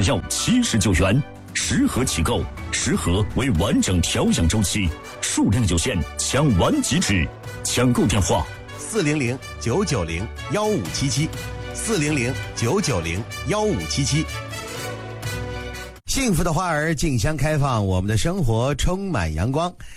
只要79元。10盒起购，10盒为完整调养周期，数量有限，抢完即止。抢购电话 ：400-990-1577，400-990-1577。幸福的花儿竞相开放，我们的生活充满阳光。